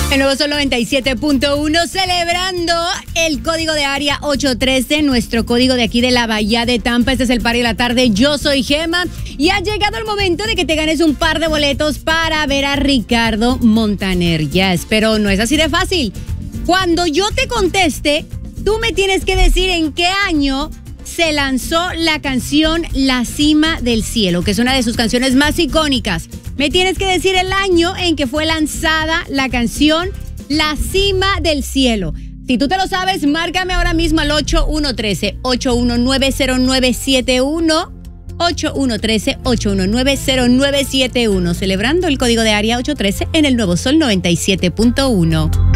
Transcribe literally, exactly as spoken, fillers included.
El nuevo Sol noventa y siete punto uno, celebrando el código de área ocho trece, nuestro código de aquí de la Bahía de Tampa. Este es el Party de la Tarde. Yo soy Gema y ha llegado el momento de que te ganes un par de boletos para ver a Ricardo Montaner. Yes, pero no es así de fácil. Cuando yo te conteste, tú me tienes que decir en qué año se lanzó la canción La Cima del Cielo, que es una de sus canciones más icónicas. Me tienes que decir el año en que fue lanzada la canción La Cima del Cielo. Si tú te lo sabes, márcame ahora mismo al ocho uno uno tres, ocho uno nueve, cero nueve siete uno. ocho uno uno tres, ocho uno nueve, cero nueve siete uno. Celebrando el código de área ocho trece en el nuevo Sol noventa y siete punto uno.